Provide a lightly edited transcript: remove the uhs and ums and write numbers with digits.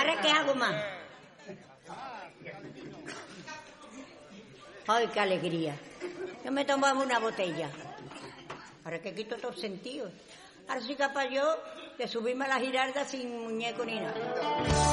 Ahora, ¿qué hago más? ¡Ay, qué alegría! Yo me tomaba una botella. Ahora que quito todo el sentido. Ahora soy capaz yo de subirme a la giralda sin muñeco ni nada.